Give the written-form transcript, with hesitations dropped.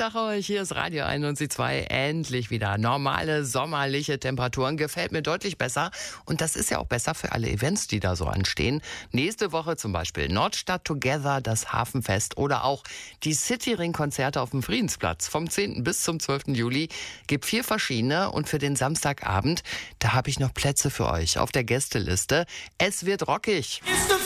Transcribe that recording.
Tag euch, hier ist Radio 102. Endlich wieder normale sommerliche Temperaturen. Gefällt mir deutlich besser. Und das ist ja auch besser für alle Events, die da so anstehen. Nächste Woche zum Beispiel Nordstadt Together, das Hafenfest oder auch die Cityring-Konzerte auf dem Friedensplatz. Vom 10. bis zum 12. Juli gibt 4 verschiedene. Und für den Samstagabend, da habe ich noch Plätze für euch auf der Gästeliste. Es wird rockig.